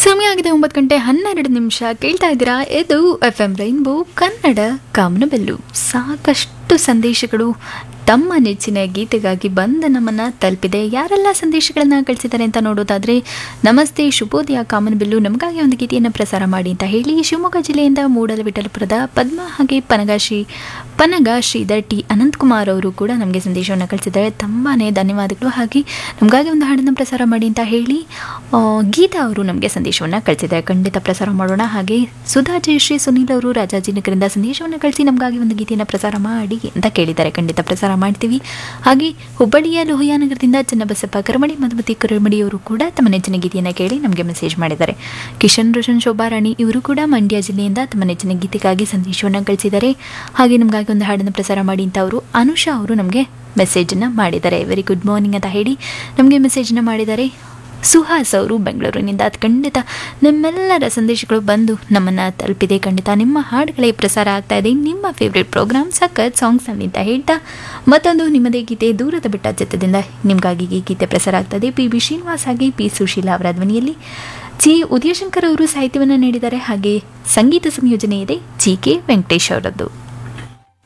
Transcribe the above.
ಸಮಯ ಆಗಿದೆ 9:12 ಕೇಳ್ತಾ ಇದ್ದೀರಾ. ಇದು FM ರೈನ್ಬೋ ಕನ್ನಡ ಕಾಮನಬೆಲ್ಲು. ಸಾಕಷ್ಟು ಸಂದೇಶಗಳು ತಮ್ಮ ನೆಚ್ಚಿನ ಗೀತೆಗಾಗಿ ಬಂದ ನಮ್ಮನ್ನು ತಲುಪಿದೆ. ಯಾರೆಲ್ಲ ಸಂದೇಶಗಳನ್ನು ಕಳಿಸಿದ್ದಾರೆ ಅಂತ ನೋಡೋದಾದರೆ, ನಮಸ್ತೆ ಶುಭೋದಯ ಕಾಮನಬೆಲ್ಲು, ನಮಗಾಗಿ ಒಂದು ಗೀತೆಯನ್ನು ಪ್ರಸಾರ ಮಾಡಿ ಅಂತ ಹೇಳಿ ಶಿವಮೊಗ್ಗ ಜಿಲ್ಲೆಯಿಂದ ಮೂಡಲವಿಠಲಪುರದ ಪದ್ಮ ಹಾಗೆ ಪನಗ ಶ್ರೀಧರ್ ಟಿ ಅನಂತಕುಮಾರ್ ಅವರು ಕೂಡ ನಮಗೆ ಸಂದೇಶವನ್ನು ಕಳಿಸಿದ್ದಾರೆ. ತುಂಬಾ ಧನ್ಯವಾದಗಳು. ಹಾಗೆ ನಮಗಾಗಿ ಒಂದು ಹಾಡನ್ನು ಪ್ರಸಾರ ಮಾಡಿ ಅಂತ ಹೇಳಿ ಗೀತಾ ಅವರು ನಮಗೆ ಸಂದೇಶವನ್ನು ಕಳಿಸಿದ್ದಾರೆ. ಖಂಡಿತ ಪ್ರಸಾರ ಮಾಡೋಣ. ಹಾಗೆ ಸುಧಾ ಜಯಶ್ರೀ ಸುನೀಲ್ ಅವರು ರಾಜಾಜಿನಗರದಿಂದ ಸಂದೇಶವನ್ನು ಕಳಿಸಿ ನಮಗಾಗಿ ಒಂದು ಗೀತೆಯನ್ನು ಪ್ರಸಾರ ಮಾಡಿ ಅಂತ ಕೇಳಿದ್ದಾರೆ. ಖಂಡಿತ ಪ್ರಸಾರ ಮಾಡ್ತೀವಿ. ಹಾಗೆ ಹುಬ್ಬಳ್ಳಿಯ ಲೋಹಿಯಾನಗರದಿಂದ ಚನ್ನಬಸಪ್ಪ ಕರಮಡಿ ಮಧುಮತಿ ಕರಮಡಿಯವರು ಕೂಡ ತಮ್ಮ ನೆಚ್ಚಿನ ಗೀತೆಯನ್ನು ಕೇಳಿ ನಮಗೆ ಮೆಸೇಜ್ ಮಾಡಿದ್ದಾರೆ. ಕಿಶನ್ ರೋಷನ್ ಶೋಭಾರಾಣಿ ಇವರು ಕೂಡ ಮಂಡ್ಯ ಜಿಲ್ಲೆಯಿಂದ ತಮ್ಮ ನೆಚ್ಚಿನ ಗೀತೆಗಾಗಿ ಸಂದೇಶವನ್ನು ಕಳಿಸಿದ್ದಾರೆ. ಹಾಗೆ ನಮಗಾಗಿ ಒಂದು ಹಾಡನ್ನು ಪ್ರಸಾರ ಮಾಡಿ ಅಂತ ಅವರು ಅನುಷಾ ಅವರು ನಮಗೆ ಮೆಸೇಜನ್ನು ಮಾಡಿದ್ದಾರೆ. ವೆರಿ ಗುಡ್ ಮಾರ್ನಿಂಗ್ ಅಂತ ಹೇಳಿ ನಮಗೆ ಮೆಸೇಜನ್ನು ಮಾಡಿದ್ದಾರೆ. ಸುಹಾಸ್ ಅವರು ಬೆಂಗಳೂರಿನಿಂದ. ಅದು ಖಂಡಿತ ನಮ್ಮೆಲ್ಲರ ಸಂದೇಶಗಳು ಬಂದು ನಮ್ಮನ್ನು ತಲುಪಿದೆ. ಖಂಡಿತ ನಿಮ್ಮ ಹಾಡುಗಳೇ ಪ್ರಸಾರ ಆಗ್ತಾ ಇದೆ. ನಿಮ್ಮ ಫೇವ್ರೆಟ್ ಪ್ರೋಗ್ರಾಮ್ ಸಖತ್ ಸಾಂಗ್ಸ್ ಅಂತ ಹೇಳ್ತಾ ಮತ್ತೊಂದು ನಿಮ್ಮದೇ ಗೀತೆ ದೂರದ ಬೆಟ್ಟ ಚಿತ್ರದಿಂದ ನಿಮಗಾಗಿ ಈ ಗೀತೆ ಪ್ರಸಾರ ಆಗ್ತದೆ. PB ಶ್ರೀನಿವಾಸ್ ಹಾಗೆ P ಸುಶೀಲಾ ಅವರ ಧ್ವನಿಯಲ್ಲಿ. ಜಿ ಉದಯಶಂಕರ್ ಅವರು ಸಾಹಿತ್ಯವನ್ನು ನೀಡಿದ್ದಾರೆ. ಹಾಗೆ ಸಂಗೀತ ಸಂಯೋಜನೆ ಇದೆ GK ವೆಂಕಟೇಶ್ ಅವರದ್ದು.